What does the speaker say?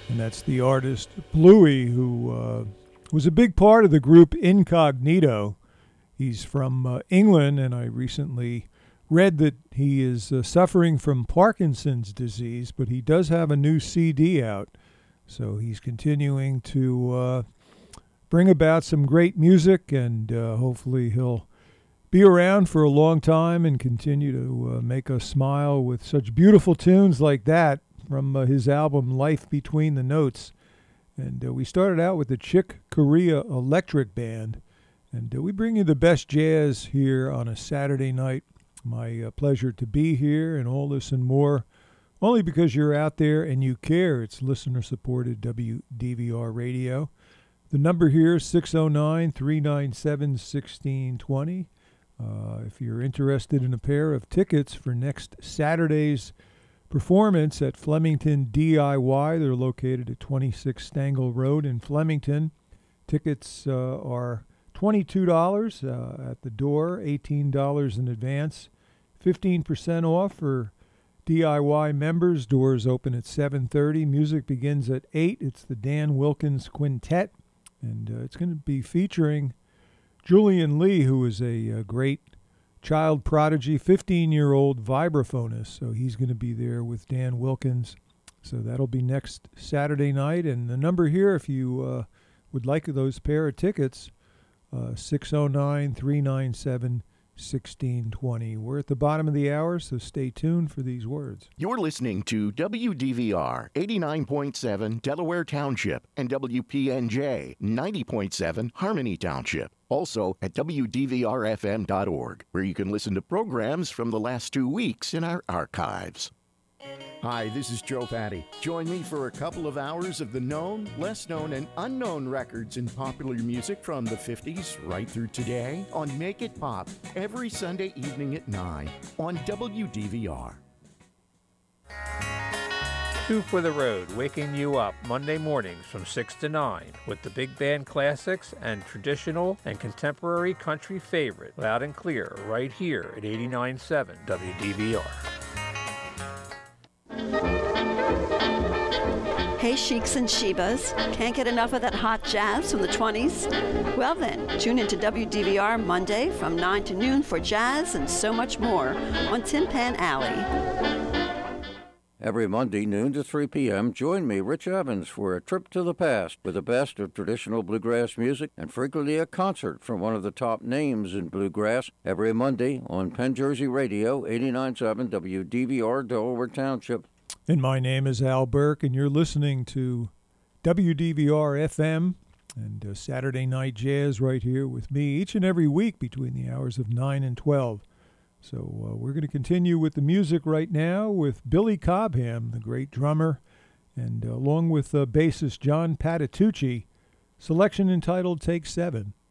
And that's the artist Bluey, who was a big part of the group Incognito. He's from England, and I recently read that he is suffering from Parkinson's disease, but he does have a new CD out. So he's continuing to bring about some great music, and hopefully he'll be around for a long time and continue to make us smile with such beautiful tunes like that from his album Life Between the Notes. And we started out with the Chick Corea Electric Band, and we bring you the best jazz here on a Saturday night. My pleasure to be here, and all this and more only because you're out there and you care. It's listener-supported WDVR Radio. The number here is 609-397-1620. If you're interested in a pair of tickets for next Saturday's performance at Flemington DIY, they're located at 26 Stangl Road in Flemington. Tickets are $22 at the door, $18 in advance, 15% off for DIY members. Doors open at 7:30. Music begins at 8. It's the Dan Wilkins Quintet, and it's going to be featuring Julian Lee, who is a great child prodigy, 15-year-old vibraphonist. So he's going to be there with Dan Wilkins. So that'll be next Saturday night. And the number here, if you would like those pair of tickets, 609-397-1620. We're at the bottom of the hour, so stay tuned for these words. You're listening to WDVR 89.7 Delaware Township and WPNJ 90.7 Harmony Township. Also at WDVRFM.org, where you can listen to programs from the last 2 weeks in our archives. Hi, this is Joe Fatty. Join me for a couple of hours of the known, less known, and unknown records in popular music from the 50s right through today on Make It Pop every Sunday evening at 9 on WDVR. Two for the Road, waking you up Monday mornings from 6 to 9 with the big band classics and traditional and contemporary country favorite, loud and clear, right here at 89.7 WDVR. Hey, Sheiks and Shebas, can't get enough of that hot jazz from the 20s? Well then, tune into WDVR Monday from 9 to noon for jazz and so much more on Tin Pan Alley. Every Monday, noon to 3 p.m., join me, Rich Evans, for a trip to the past with the best of traditional bluegrass music and frequently a concert from one of the top names in bluegrass every Monday on Penn Jersey Radio, 89.7 WDVR, Delaware Township. And my name is Al Burke, and you're listening to WDVR FM and Saturday Night Jazz right here with me each and every week between the hours of 9 and 12. So we're going to continue with the music right now with Billy Cobham, the great drummer, and along with bassist John Patitucci, selection entitled Take 7.